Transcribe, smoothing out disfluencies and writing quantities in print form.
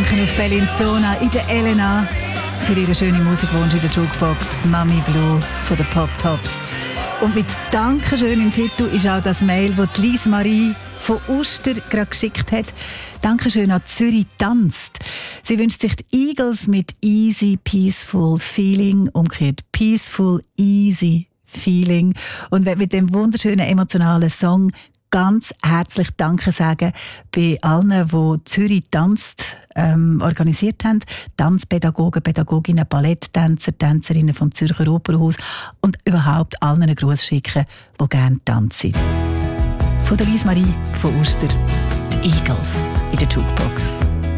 danken auf Bellinzona in der Elena für ihre schöne Musikwunsch in der Jukebox Mami Blue von den Pop Tops. Und mit Dankeschön im Titel ist auch das Mail, das Lise Marie von Uster gerade geschickt hat. Dankeschön an Zürich tanzt. Sie wünscht sich die Eagles mit Easy Peaceful Feeling, umgekehrt Peaceful Easy Feeling. Und wird mit dem wunderschönen emotionalen Song ganz herzlich Danke sagen bei allen, die Zürich tanzt organisiert haben. Tanzpädagogen, Pädagoginnen, Balletttänzer, Tänzerinnen vom Zürcher Opernhaus und überhaupt allen einen Gruß schicken, die gerne tanzen. Von der Lise Marie von Uster, die Eagles in der Jukebox.